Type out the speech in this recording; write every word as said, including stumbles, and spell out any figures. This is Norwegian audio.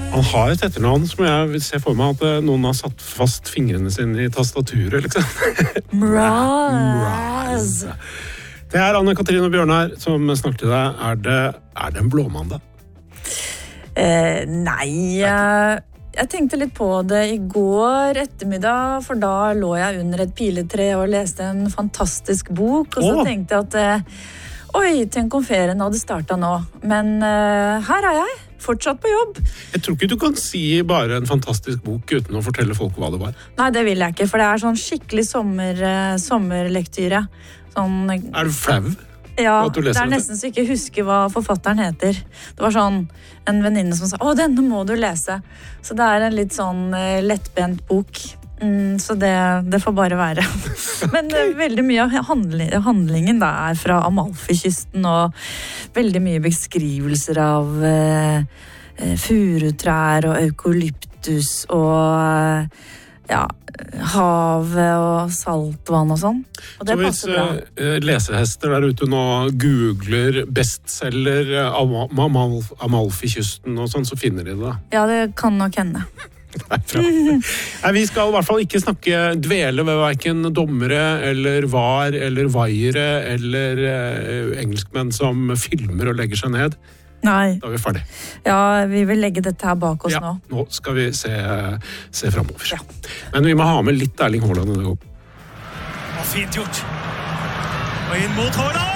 Han har et etternavn som jeg ser for meg at noen har satt fast fingrene sine i tastaturet, liksom. Mraz. Det er Anne-Katrine Bjørnar som snakker til deg. Er det, er det en blåmandag? Eh, nei, jeg, jeg tenkte litt på det i går ettermiddag, for da lå jeg under et piletre og leste en fantastisk bok, og så Åh. tenkte jeg at eh, oi, tenk om ferien hadde startet nå. Men eh, her er jeg, fortsatt på jobb. Jeg tror ikke du kan si bare en fantastisk bok uten å fortelle folk hva det var. Nei, det vil jeg ikke, for det er sånn skikkelig sommer, eh, sommerlektyre. Sånn, Er du flau? ja, at du leser det er dette? nesten så jeg ikke husker hva forfatteren heter. Det var sånn en venninne som sa, å, denne må du lese. Så det er en litt sånn eh, lettbent bok. Mm, så det, det får bare være. Men eh, veldig mye av handli, handlingen da er fra Amalfi-kysten, og veldig mye beskrivelser av eh, eh, furutrær og eukalyptus og eh, ja, havet og saltvann og sånn. Og det Så hvis passer bra. uh, lesehester der ute nå googler bestselger uh, Am- Amal Amalfi-kysten og sånn, så finner de det. Ja, det kan nok hende. Nei, bra. Nei, vi skal i hvert fall ikke snakke dvele ved hverken dommere eller var eller vaiere eller uh, engelskmenn som filmer og legger seg ned. Nei. Da er vi ferdig. Ja, vi vil legge dette her bak oss Ja, nå. nå skal vi se, se fremover. Ja. Men vi må ha med litt Erling Haaland denne gangen. Og fint gjort. Og inn mot Haaland!